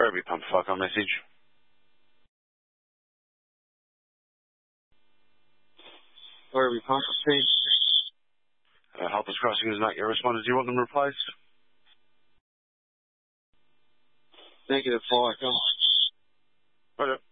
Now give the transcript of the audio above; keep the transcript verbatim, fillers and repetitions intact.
Derby pump fuck on message. Derby pump, see. Uh, Helpless Crossing is not your responder. Do you want them replaced? Negative fire, come on. Right up.